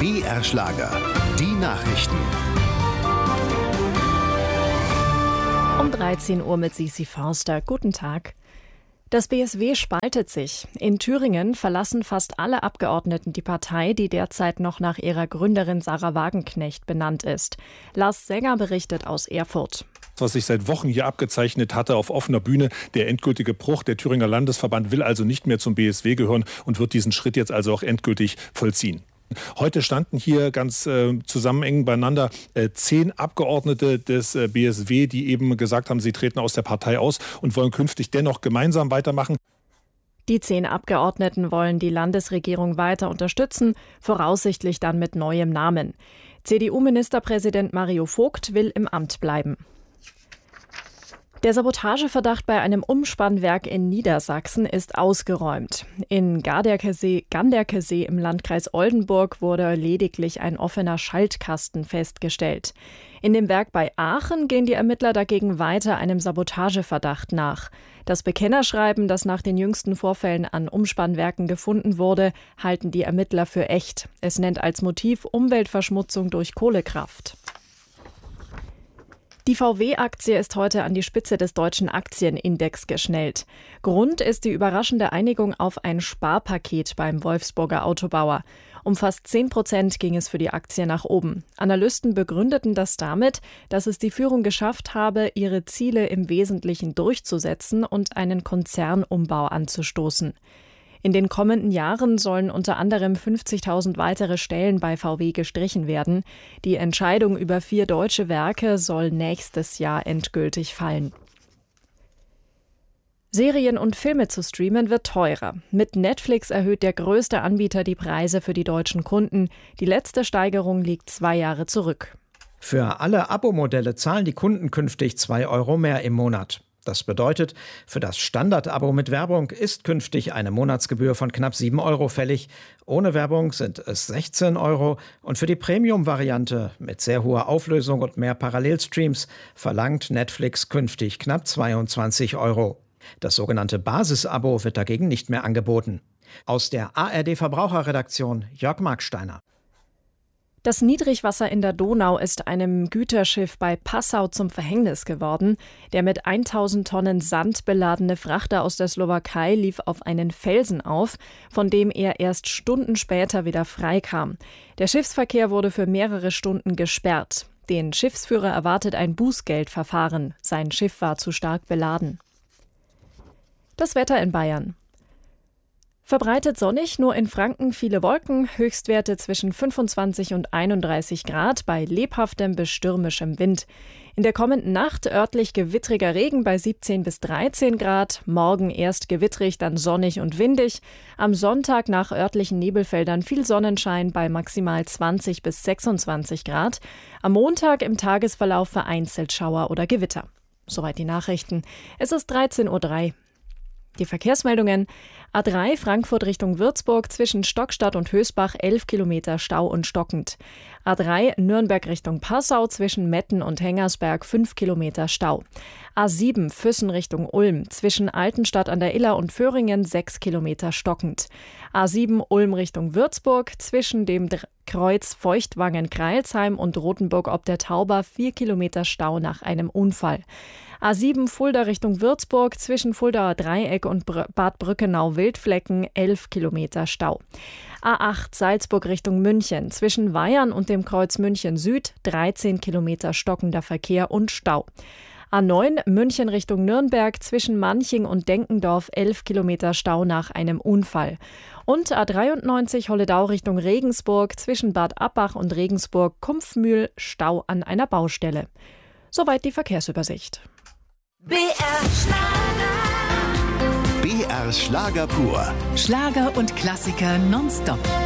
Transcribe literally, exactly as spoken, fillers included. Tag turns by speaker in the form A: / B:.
A: B R Schlager, die Nachrichten.
B: Um dreizehn Uhr mit Sisi Forster. Guten Tag. Das B S W spaltet sich. In Thüringen verlassen fast alle Abgeordneten die Partei, die derzeit noch nach ihrer Gründerin Sarah Wagenknecht benannt ist. Lars Sänger berichtet aus Erfurt.
C: Was sich seit Wochen hier abgezeichnet hatte auf offener Bühne, der endgültige Bruch. Der Thüringer Landesverband will also nicht mehr zum B S W gehören und wird diesen Schritt jetzt also auch endgültig vollziehen. Heute standen hier ganz äh, zusammenhängend beieinander äh, zehn Abgeordnete des äh, B S W, die eben gesagt haben, sie treten aus der Partei aus und wollen künftig dennoch gemeinsam weitermachen.
B: Die zehn Abgeordneten wollen die Landesregierung weiter unterstützen, voraussichtlich dann mit neuem Namen. C D U-Ministerpräsident Mario Vogt will im Amt bleiben. Der Sabotageverdacht bei einem Umspannwerk in Niedersachsen ist ausgeräumt. In Ganderkesee, Ganderkesee im Landkreis Oldenburg wurde lediglich ein offener Schaltkasten festgestellt. In dem Werk bei Aachen gehen die Ermittler dagegen weiter einem Sabotageverdacht nach. Das Bekennerschreiben, das nach den jüngsten Vorfällen an Umspannwerken gefunden wurde, halten die Ermittler für echt. Es nennt als Motiv Umweltverschmutzung durch Kohlekraft. Die V W-Aktie ist heute an die Spitze des deutschen Aktienindex geschnellt. Grund ist die überraschende Einigung auf ein Sparpaket beim Wolfsburger Autobauer. Um fast zehn Prozent ging es für die Aktie nach oben. Analysten begründeten das damit, dass es die Führung geschafft habe, ihre Ziele im Wesentlichen durchzusetzen und einen Konzernumbau anzustoßen. In den kommenden Jahren sollen unter anderem fünfzigtausend weitere Stellen bei V W gestrichen werden. Die Entscheidung über vier deutsche Werke soll nächstes Jahr endgültig fallen. Serien und Filme zu streamen wird teurer. Mit Netflix erhöht der größte Anbieter die Preise für die deutschen Kunden. Die letzte Steigerung liegt zwei Jahre zurück.
D: Für alle Abo-Modelle zahlen die Kunden künftig zwei Euro mehr im Monat. Das bedeutet, für das Standard-Abo mit Werbung ist künftig eine Monatsgebühr von knapp sieben Euro fällig. Ohne Werbung sind es sechzehn Euro. Und für die Premium-Variante mit sehr hoher Auflösung und mehr Parallelstreams verlangt Netflix künftig knapp zweiundzwanzig Euro. Das sogenannte Basis-Abo wird dagegen nicht mehr angeboten. Aus der A R D-Verbraucherredaktion Jörg Marksteiner.
B: Das Niedrigwasser in der Donau ist einem Güterschiff bei Passau zum Verhängnis geworden. Der mit tausend Tonnen Sand beladene Frachter aus der Slowakei lief auf einen Felsen auf, von dem er erst Stunden später wieder freikam. Der Schiffsverkehr wurde für mehrere Stunden gesperrt. Den Schiffsführer erwartet ein Bußgeldverfahren. Sein Schiff war zu stark beladen. Das Wetter in Bayern. Verbreitet sonnig, nur in Franken viele Wolken, Höchstwerte zwischen fünfundzwanzig und einunddreißig Grad bei lebhaftem bis stürmischem Wind. In der kommenden Nacht örtlich gewittriger Regen bei siebzehn bis dreizehn Grad, morgen erst gewittrig, dann sonnig und windig. Am Sonntag nach örtlichen Nebelfeldern viel Sonnenschein bei maximal zwanzig bis sechsundzwanzig Grad. Am Montag im Tagesverlauf vereinzelt Schauer oder Gewitter. Soweit die Nachrichten. Es ist dreizehn Uhr drei. Die Verkehrsmeldungen. A drei Frankfurt Richtung Würzburg zwischen Stockstadt und Hösbach elf Kilometer Stau und stockend. A drei Nürnberg Richtung Passau zwischen Metten und Hengersberg fünf Kilometer Stau. A sieben Füssen Richtung Ulm zwischen Altenstadt an der Iller und Föhringen sechs Kilometer stockend. A sieben Ulm Richtung Würzburg zwischen dem Kreuz Feuchtwangen-Kreilsheim und Rothenburg ob der Tauber vier Kilometer Stau nach einem Unfall. A sieben Fulda Richtung Würzburg zwischen Fuldaer Dreieck und Bad Brückenau-Wildflecken elf Kilometer Stau. A acht Salzburg Richtung München zwischen Weyern und dem Kreuz München Süd dreizehn Kilometer stockender Verkehr und Stau. A neun München Richtung Nürnberg zwischen Manching und Denkendorf elf Kilometer Stau nach einem Unfall. Und A dreiundneunzig Holledau Richtung Regensburg zwischen Bad Abbach und Regensburg-Kumpfmühl Stau an einer Baustelle. Soweit die Verkehrsübersicht.
A: B R Schlager. B R Schlager pur.
E: Schlager und Klassiker nonstop.